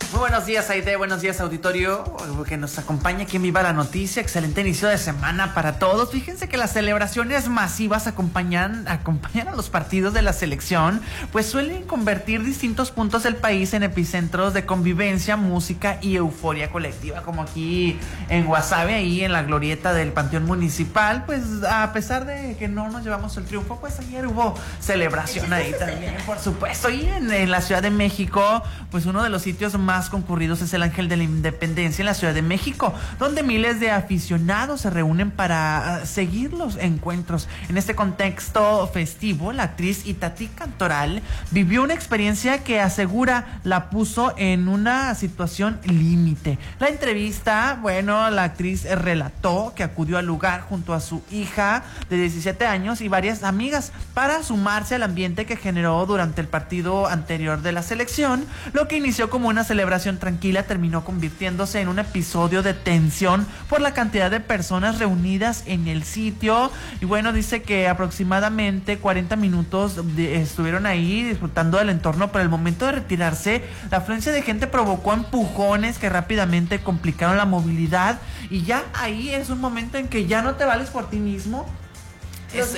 Muy buenos días, Aide, buenos días, auditorio, que nos acompaña aquí en Viva la Noticia. Excelente inicio de semana para todos. Fíjense que las celebraciones masivas acompañan a los partidos de la selección, pues suelen convertir distintos puntos del país en epicentros de convivencia, música y euforia colectiva, como aquí en Guasave, ahí en la glorieta del Panteón Municipal. Pues a pesar de que no nos llevamos el triunfo, pues ayer hubo celebración ahí también, por supuesto. Y en la Ciudad de México, pues uno de los sitios más concurridos es el Ángel de la Independencia en la Ciudad de México, donde miles de aficionados se reúnen para seguir los encuentros. En este contexto festivo, la actriz Itatí Cantoral vivió una experiencia que asegura la puso en una situación límite. La entrevista, la actriz relató que acudió al lugar junto a su hija de 17 años y varias amigas para sumarse al ambiente que generó durante el partido anterior de la selección. Lo que inició como una celebración tranquila terminó convirtiéndose en un episodio de tensión por la cantidad de personas reunidas en el sitio. Y dice que aproximadamente 40 minutos estuvieron ahí disfrutando del entorno, pero el momento de retirarse, la afluencia de gente provocó empujones que rápidamente complicaron la movilidad, y ya ahí es un momento en que ya no te vales por ti mismo. Es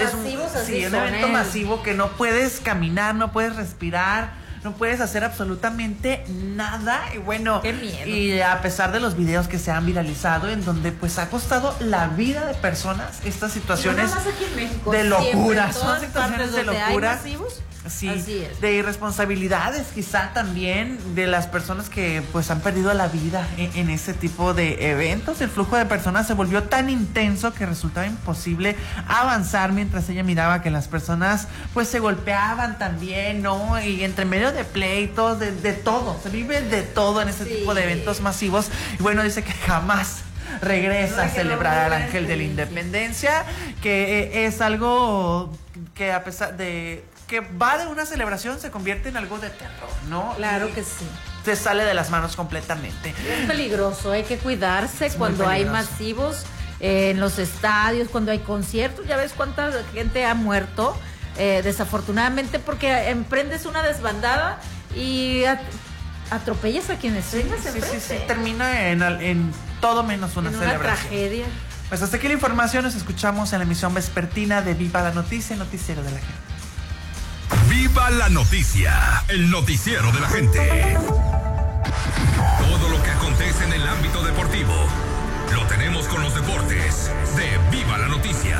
un evento masivo que no puedes caminar, no puedes respirar, no puedes hacer absolutamente nada. Y qué miedo. Y a pesar de los videos que se han viralizado, en donde pues ha costado la vida de personas estas situaciones aquí en México, de locura, son situaciones de locura. Sí, así es. De irresponsabilidades quizá también de las personas que pues han perdido la vida en ese tipo de eventos. El flujo de personas se volvió tan intenso que resultaba imposible avanzar mientras ella miraba que las personas pues se golpeaban también, ¿no? Y entre medio de pleitos, de todo, se vive de todo en ese tipo de eventos masivos. Y dice que jamás regresa a celebrar al Ángel de la Independencia, que es algo que a pesar de que va de una celebración se convierte en algo de terror, ¿no? Claro que sí. Se sale de las manos completamente. Es peligroso, hay que cuidarse cuando hay masivos en los estadios, cuando hay conciertos. Ya ves cuánta gente ha muerto, desafortunadamente, porque emprendes una desbandada y atropellas a quienes tengas enfrente. Sí, termina en todo menos una celebración. Una tragedia. Pues hasta aquí la información, nos escuchamos en la emisión vespertina de Viva la Noticia, el noticiero de la gente. Viva la Noticia, el noticiero de la gente. Todo lo que acontece en el ámbito deportivo lo tenemos con los deportes de Viva la Noticia.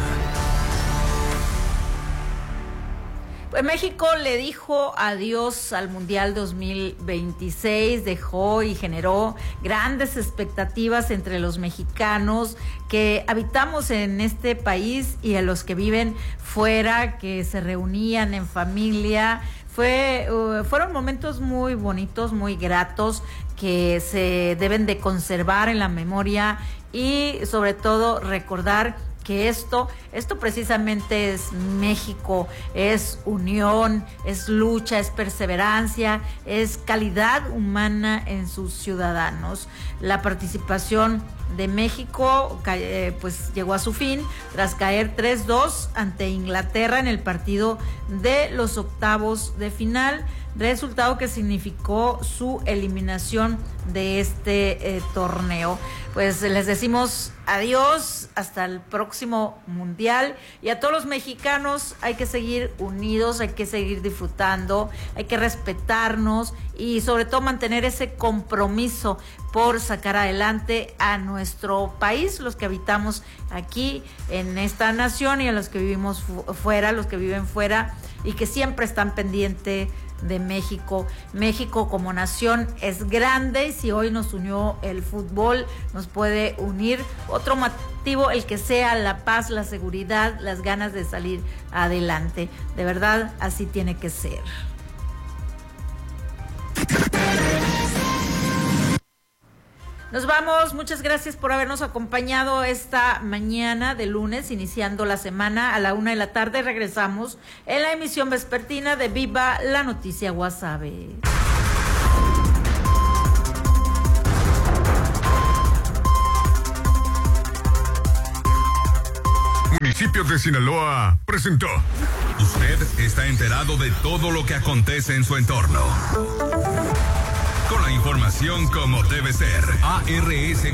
México le dijo adiós al Mundial 2026, dejó y generó grandes expectativas entre los mexicanos que habitamos en este país y a los que viven fuera, que se reunían en familia. Fueron momentos muy bonitos, muy gratos, que se deben de conservar en la memoria y sobre todo recordar que esto precisamente es México, es unión, es lucha, es perseverancia, es calidad humana en sus ciudadanos. La participación de México pues llegó a su fin tras caer 3-2 ante Inglaterra en el partido de los octavos de final, resultado que significó su eliminación de este torneo. Pues les decimos adiós hasta el próximo Mundial, y a todos los mexicanos hay que seguir unidos, hay que seguir disfrutando, hay que respetarnos y sobre todo mantener ese compromiso por sacar adelante a nuestro país, los que habitamos aquí en esta nación y a los que vivimos fuera, los que viven fuera y que siempre están pendientes de México. México como nación es grande, y si hoy nos unió el fútbol, nos puede unir otro motivo, el que sea la paz, la seguridad, las ganas de salir adelante. De verdad, así tiene que ser. Nos vamos, muchas gracias por habernos acompañado esta mañana de lunes, iniciando la semana a la 1:00 p.m. Regresamos en la emisión vespertina de Viva la Noticia Guasave. Municipio de Sinaloa presentó. Usted está enterado de todo lo que acontece en su entorno. Con la información información como debe ser. ARS